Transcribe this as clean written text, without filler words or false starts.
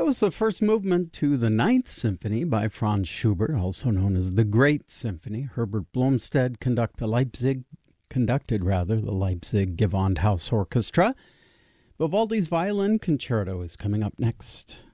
That was the first movement to the Ninth Symphony by Franz Schubert, also known as the Great Symphony. Herbert Blomstedt conducted the Leipzig Gewandhaus Orchestra. Vivaldi's Violin Concerto is coming up next.